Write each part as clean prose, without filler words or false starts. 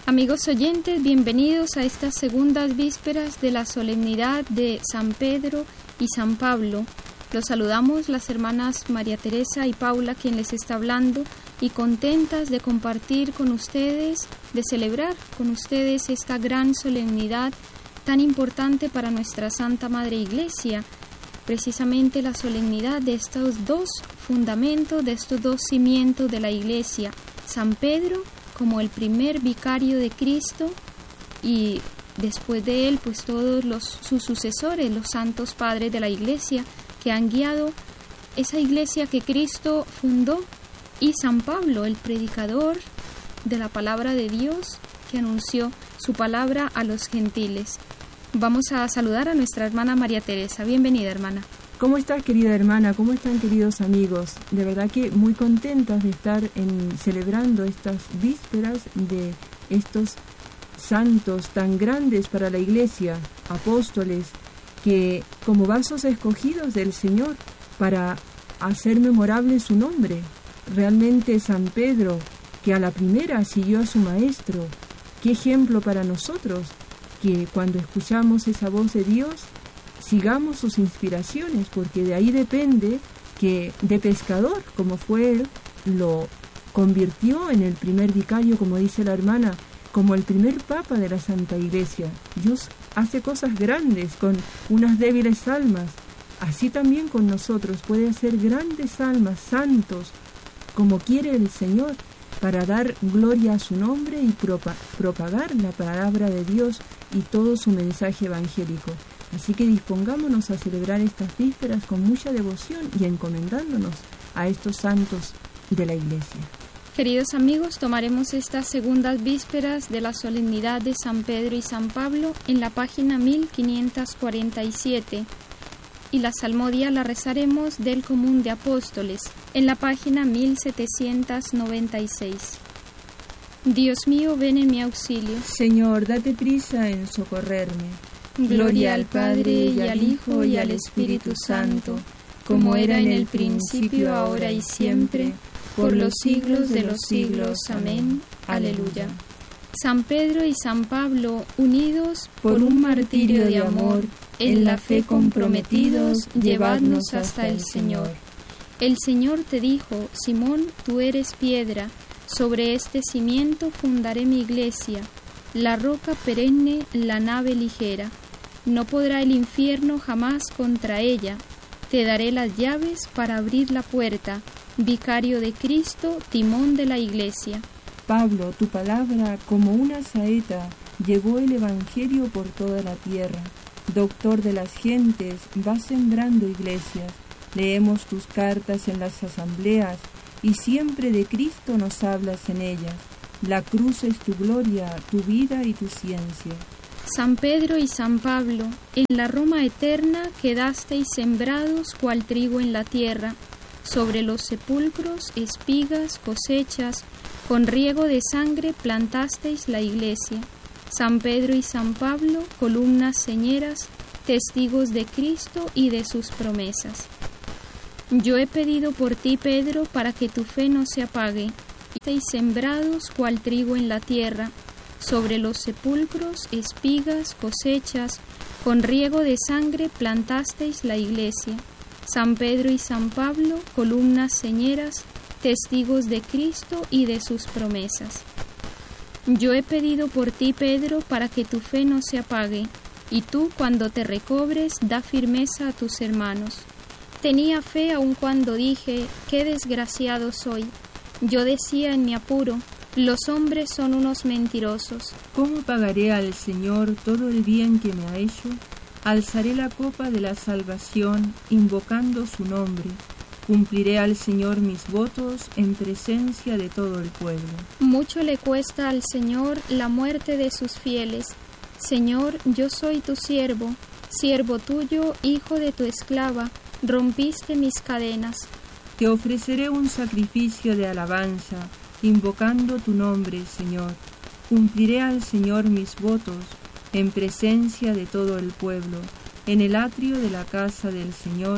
Amigos oyentes, bienvenidos a estas segundas vísperas de la solemnidad de San Pedro y San Pablo. Los saludamos las hermanas María Teresa y Paula, quien les está hablando, y contentas de compartir con ustedes, de celebrar con ustedes esta gran solemnidad tan importante para nuestra Santa Madre Iglesia, precisamente la solemnidad de estos dos fundamentos, de estos dos cimientos de la Iglesia, San Pedro como el primer vicario de Cristo y después de él pues todos sus sucesores, los santos padres de la Iglesia que han guiado esa Iglesia que Cristo fundó, y San Pablo, el predicador de la palabra de Dios que anunció su palabra a los gentiles. Vamos a saludar a nuestra hermana María Teresa. Bienvenida, hermana. ¿Cómo estás, querida hermana? ¿Cómo están, queridos amigos? De verdad que muy contentas de estar celebrando estas vísperas de estos santos tan grandes para la Iglesia, apóstoles, que como vasos escogidos del Señor para hacer memorable su nombre. Realmente San Pedro, que a la primera siguió a su maestro, qué ejemplo para nosotros, que cuando escuchamos esa voz de Dios, sigamos sus inspiraciones, porque de ahí depende que de pescador, como fue él, lo convirtió en el primer vicario, como dice la hermana, como el primer papa de la Santa Iglesia. Dios hace cosas grandes con unas débiles almas, así también con nosotros puede hacer grandes almas, santos, como quiere el Señor, para dar gloria a su nombre y propagar la palabra de Dios y todo su mensaje evangélico. Así que dispongámonos a celebrar estas vísperas con mucha devoción y encomendándonos a estos santos de la Iglesia. Queridos amigos, tomaremos estas segundas vísperas de la solemnidad de San Pedro y San Pablo en la página 1547 y la salmodia la rezaremos del Común de Apóstoles en la página 1796. Dios mío, ven en mi auxilio. Señor, date prisa en socorrerme. Gloria al Padre, y al Hijo, y al Espíritu Santo, como era en el principio, ahora y siempre, por los siglos de los siglos. Amén. Aleluya. San Pedro y San Pablo, unidos por un martirio de amor, en la fe comprometidos, llevadnos hasta el Señor. El Señor te dijo: Simón, tú eres piedra, sobre este cimiento fundaré mi iglesia, la roca perenne, la nave ligera. No podrá el infierno jamás contra ella. Te daré las llaves para abrir la puerta. Vicario de Cristo, timón de la Iglesia. Pablo, tu palabra, como una saeta, llevó el Evangelio por toda la tierra. Doctor de las gentes, vas sembrando iglesias. Leemos tus cartas en las asambleas y siempre de Cristo nos hablas en ellas. La cruz es tu gloria, tu vida y tu ciencia. San Pedro y San Pablo, en la Roma eterna quedasteis sembrados cual trigo en la tierra, sobre los sepulcros, espigas, cosechas, con riego de sangre plantasteis la iglesia. San Pedro y San Pablo, columnas señeras, testigos de Cristo y de sus promesas. Yo he pedido por ti, Pedro, para que tu fe no se apague, y estéis sembrados cual trigo en la tierra, sobre los sepulcros, espigas, cosechas, con riego de sangre plantasteis la iglesia. San Pedro y San Pablo, columnas señeras, testigos de Cristo y de sus promesas. Yo he pedido por ti, Pedro, para que tu fe no se apague, y tú, cuando te recobres, da firmeza a tus hermanos. Tenía fe aun cuando dije: qué desgraciado soy. Yo decía en mi apuro: los hombres son unos mentirosos. ¿Cómo pagaré al Señor todo el bien que me ha hecho? Alzaré la copa de la salvación, invocando su nombre. Cumpliré al Señor mis votos en presencia de todo el pueblo. Mucho le cuesta al Señor la muerte de sus fieles. Señor, yo soy tu siervo, siervo tuyo, hijo de tu esclava. Rompiste mis cadenas. Te ofreceré un sacrificio de alabanza, invocando tu nombre, Señor. Cumpliré al Señor mis votos, en presencia de todo el pueblo, en el atrio de la casa del Señor,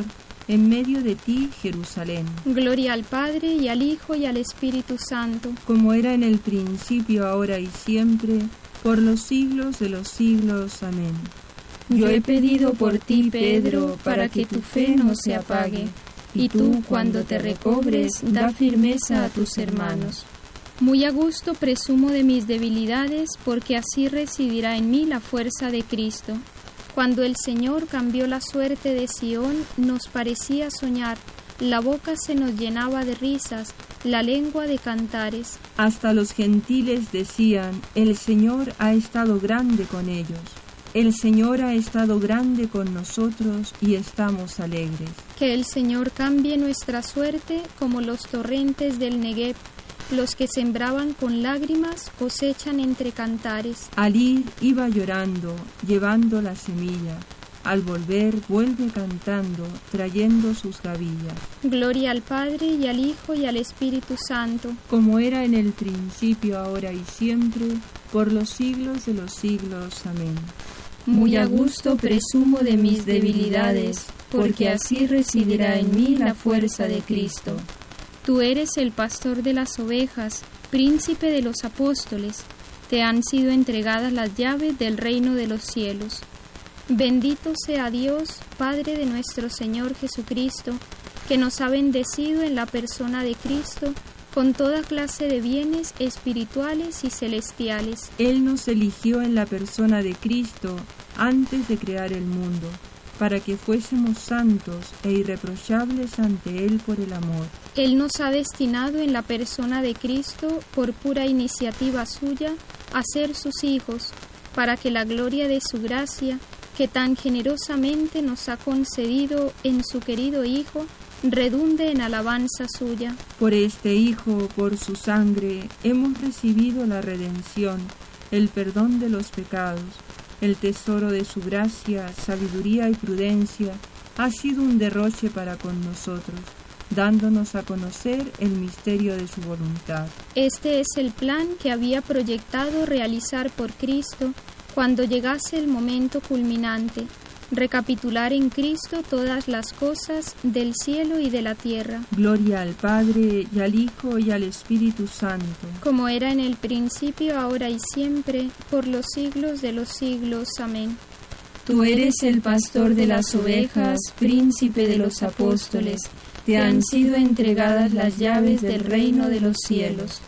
en medio de ti, Jerusalén. Gloria al Padre, y al Hijo, y al Espíritu Santo. Como era en el principio, ahora y siempre, por los siglos de los siglos. Amén. Yo he pedido por ti, Pedro, para que tu fe no se apague, y tú, cuando te recobres, da firmeza a tus hermanos. Muy a gusto presumo de mis debilidades, porque así residirá en mí la fuerza de Cristo. Cuando el Señor cambió la suerte de Sión, nos parecía soñar, la boca se nos llenaba de risas, la lengua de cantares. Hasta los gentiles decían, el Señor ha estado grande con ellos. El Señor ha estado grande con nosotros y estamos alegres. Que el Señor cambie nuestra suerte como los torrentes del Negev. Los que sembraban con lágrimas cosechan entre cantares. Al ir iba llorando, llevando la semilla. Al volver vuelve cantando, trayendo sus gavillas. Gloria al Padre, y al Hijo, y al Espíritu Santo. Como era en el principio, ahora y siempre, por los siglos de los siglos. Amén. Muy a gusto presumo de mis debilidades, porque así residirá en mí la fuerza de Cristo. Tú eres el pastor de las ovejas, príncipe de los apóstoles. Te han sido entregadas las llaves del reino de los cielos. Bendito sea Dios, Padre de nuestro Señor Jesucristo, que nos ha bendecido en la persona de Cristo con toda clase de bienes espirituales y celestiales. Él nos eligió en la persona de Cristo antes de crear el mundo, para que fuésemos santos e irreprochables ante Él por el amor. Él nos ha destinado en la persona de Cristo, por pura iniciativa suya, a ser sus hijos, para que la gloria de su gracia, que tan generosamente nos ha concedido en su querido Hijo, redunde en alabanza suya. Por este Hijo, por su sangre, hemos recibido la redención, el perdón de los pecados. El tesoro de su gracia, sabiduría y prudencia ha sido un derroche para con nosotros, dándonos a conocer el misterio de su voluntad. Este es el plan que había proyectado realizar por Cristo cuando llegase el momento culminante, recapitular en Cristo todas las cosas del cielo y de la tierra. Gloria al Padre, y al Hijo, y al Espíritu Santo. Como era en el principio, ahora y siempre, por los siglos de los siglos. Amén. Tú eres el pastor de las ovejas, príncipe de los apóstoles. Te han sido entregadas las llaves del reino de los cielos.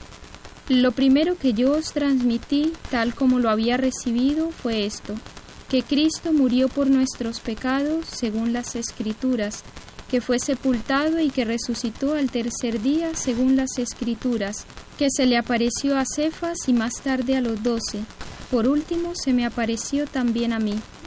Lo primero que yo os transmití, tal como lo había recibido, fue esto: que Cristo murió por nuestros pecados, según las Escrituras, que fue sepultado y que resucitó al tercer día, según las Escrituras, que se le apareció a Cefas y más tarde a los 12. Por último, se me apareció también a mí.